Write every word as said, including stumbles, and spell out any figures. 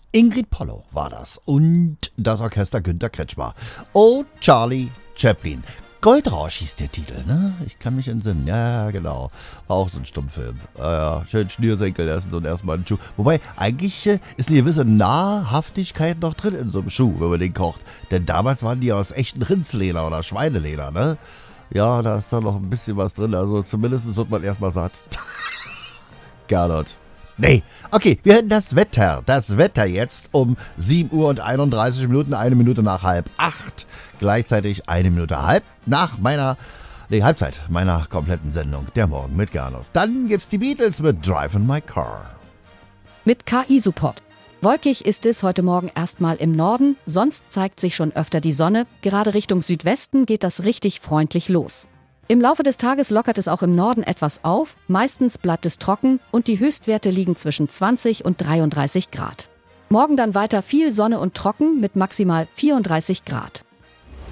Ingrid Polo war das und das Orchester Günter Kretschmer. Oh, Charlie Chaplin. Goldrausch hieß der Titel, ne? Ich kann mich entsinnen. Ja, ja, genau. War auch so ein Stummfilm. Ja, ja, schön Schnürsenkel essen und erstmal einen Schuh. Wobei, eigentlich äh, ist eine gewisse Nahrhaftigkeit noch drin in so einem Schuh, wenn man den kocht. Denn damals waren die aus echten Rindsleder oder Schweineleder, ne? Ja, da ist da noch ein bisschen was drin. Also zumindest wird man erstmal satt. Gernot. Nee, okay, wir hätten das Wetter. Das Wetter jetzt um sieben Uhr und einunddreißig Minuten, eine Minute nach halb acht. Gleichzeitig eine Minute halb nach meiner, nee, Halbzeit meiner kompletten Sendung, der Morgen mit Gernot. Dann gibt's die Beatles mit Driving My Car. Mit K I-Support. Wolkig ist es heute Morgen erstmal im Norden, sonst zeigt sich schon öfter die Sonne. Gerade Richtung Südwesten geht das richtig freundlich los. Im Laufe des Tages lockert es auch im Norden etwas auf, meistens bleibt es trocken und die Höchstwerte liegen zwischen zwanzig und dreiunddreißig Grad. Morgen dann weiter viel Sonne und trocken mit maximal vierunddreißig Grad.